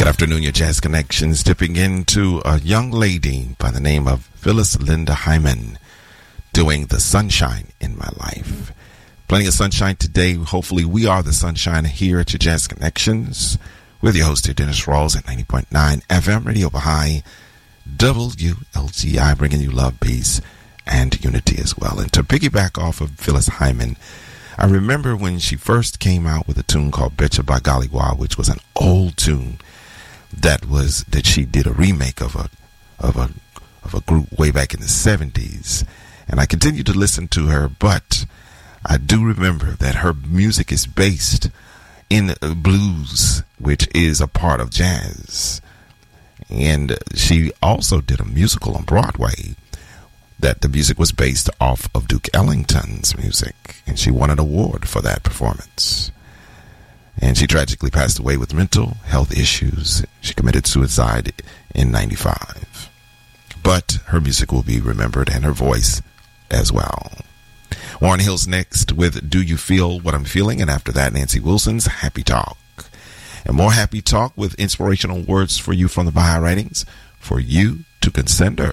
afternoon, your Jazz Connections dipping into a young lady by the name of Phyllis Linda Hyman doing The Sunshine in My Life. Plenty of sunshine today. Hopefully we are the sunshine here at your Jazz Connections with your host here, Dennis Rawls at 90.9 FM Radio Baha'i, WLTI, bringing you love, peace, and unity as well. And to piggyback off of Phyllis Hyman, I remember when she first came out with a tune called Betcha by Golly Wah, which was an old tune that she did a remake of a group way back in the 70s. And I continued to listen to her, but I do remember that her music is based in blues, which is a part of jazz. And she also did a musical on Broadway that the music was based off of Duke Ellington's music, and she won an award for that performance. And she tragically passed away with mental health issues. She committed suicide in 95. But her music will be remembered, and her voice as well. Warren Hill's next with Do You Feel What I'm Feeling? And after that, Nancy Wilson's Happy Talk. And more Happy Talk with inspirational words for you from the Baha'i writings for you to consider.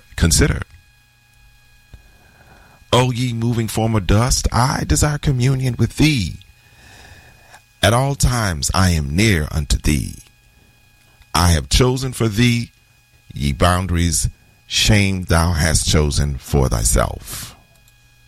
O ye moving form of dust, I desire communion with thee. At all times I am near unto thee. I have chosen for thee ye boundaries, shame thou hast chosen for thyself.